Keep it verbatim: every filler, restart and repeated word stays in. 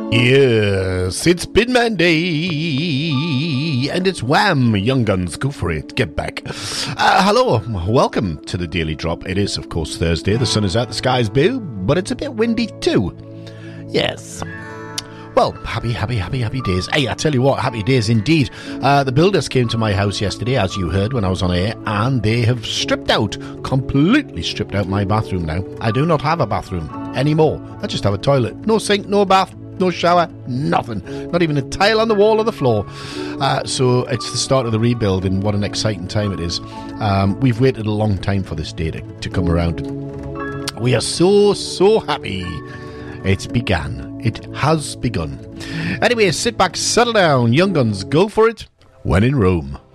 Yes, it's Binman Day, and it's Wham! Young Guns, go for it, get back. Uh, hello, welcome to the Daily Drop. It is, of course, Thursday. The sun is out, the sky's blue, but it's a bit windy too. Yes. Well, happy, happy, happy, happy days. Hey, I tell you what, happy days indeed. Uh, the builders came to my house yesterday, as you heard when I was on air, and they have stripped out, completely stripped out my bathroom now. I do not have a bathroom anymore. I just have a toilet. No sink, no bath, no shower, nothing. Not even a tile on the wall or the floor. Uh, so it's the start of the rebuild, and what an exciting time it is. Um, we've waited a long time for this day to, to come around. We are so, so happy. It's begun. It has begun. Anyway, sit back, settle down. Young Guns, go for it when in Rome.